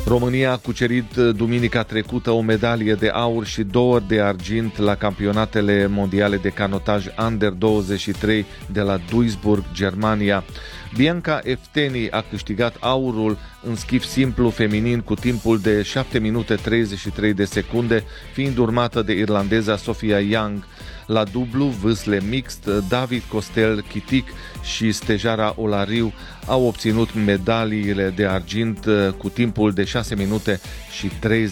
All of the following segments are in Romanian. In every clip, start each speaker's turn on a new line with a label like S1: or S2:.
S1: România a cucerit duminica trecută o medalie de aur și 2 de argint la campionatele mondiale de canotaj Under 23 de la Duisburg, Germania. Bianca Efteni a câștigat aurul în schif simplu feminin cu timpul de 7 minute 33 de secunde, fiind urmată de irlandeza Sophia Young. La dublu, vâsle mixt, David Costel Chitic și Stejara Olariu au obținut medaliile de argint cu timpul de 6 minute și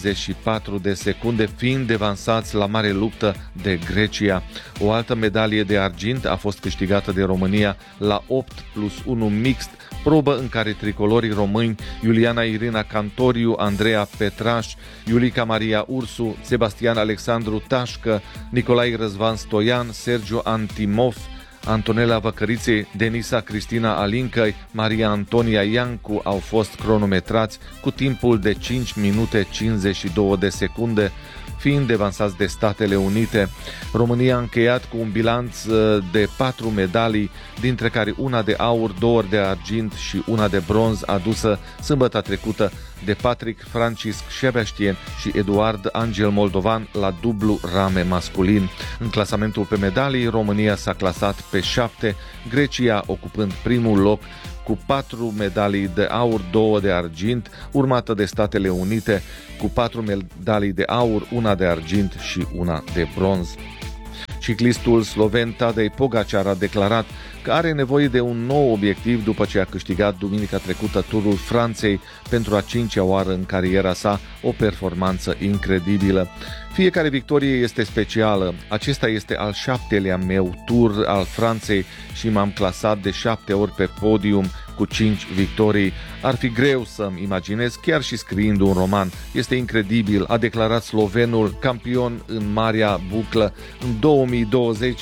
S1: 34 de secunde, fiind devansați la mare luptă de Grecia. O altă medalie de argint a fost câștigată de România la 8+1 mixt, probă în care tricolorii români Iuliana Irina Cantoriu, Andreea Petraș, Iulica Maria Ursu, Sebastian Alexandru Tașcă, Nicolae Răzvan Stoian, Sergiu Antimov, Antonela Văcăriței, Denisa Cristina Alincăi, Maria Antonia Iancu au fost cronometrați cu timpul de 5 minute 52 de secunde, fiind devansați de Statele Unite. România a încheiat cu un bilanț de 4 medalii, dintre care una de aur, 2 de argint și una de bronz, adusă sâmbătă trecută de Patrick Francisc Sebastian și Eduard Angel Moldovan la dublu rame masculin. În clasamentul pe medalii, România s-a clasat pe 7, Grecia ocupând primul loc cu 4 medalii de aur, 2 de argint, urmată de Statele Unite cu 4 medalii de aur, una de argint și una de bronz. Ciclistul sloven Tadej Pogacar a declarat că are nevoie de un nou obiectiv după ce a câștigat duminica trecută Turul Franței pentru a 5-a oară în cariera sa, o performanță incredibilă. Fiecare victorie este specială. Acesta este al 7-lea meu tur al Franței și m-am clasat de 7 ori pe podium cu 5 victorii. Ar fi greu să-mi imaginez, chiar și scriind un roman. Este incredibil, a declarat slovenul, campion în marea buclă în 2020,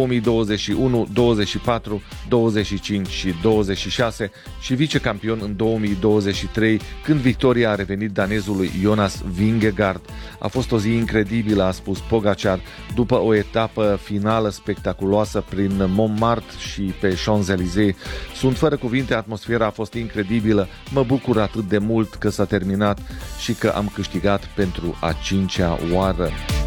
S1: 2021, 24, 25 și 26 și vicecampion în 2023, când victoria a revenit danezului Jonas Vingegaard. A fost o zi incredibilă, a spus Pogacar, după o etapă finală spectaculoasă prin Montmartre și pe Champs-Élysées. Sunt fără cuvinte, atmosfera a fost incredibilă, mă bucur atât de mult că s-a terminat și că am câștigat pentru a 5-a oară.